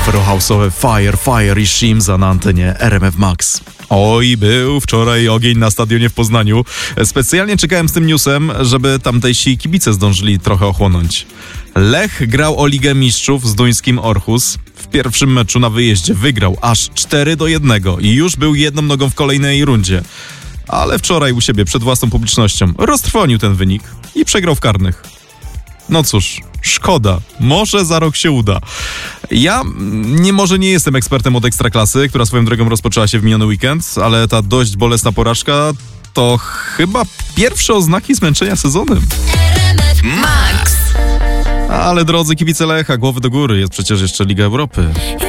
Afrohouse'owe Fire i Shimza na antenie RMF Max. Oj, był wczoraj ogień na stadionie w Poznaniu. Specjalnie czekałem z tym newsem, żeby tamtejsi kibice zdążyli trochę ochłonąć. Lech grał o Ligę Mistrzów z duńskim Aarhus. W pierwszym meczu na wyjeździe wygrał aż 4-1 i już był jedną nogą w kolejnej rundzie. Ale wczoraj u siebie przed własną publicznością roztrwonił ten wynik i przegrał w karnych. No cóż, szkoda. Może za rok się uda. Ja może nie jestem ekspertem od Ekstraklasy, która swoją drogą rozpoczęła się w miniony weekend, ale ta dość bolesna porażka to chyba pierwsze oznaki zmęczenia sezonem. Max. Ale drodzy kibice Lecha, głowy do góry, jest przecież jeszcze Liga Europy.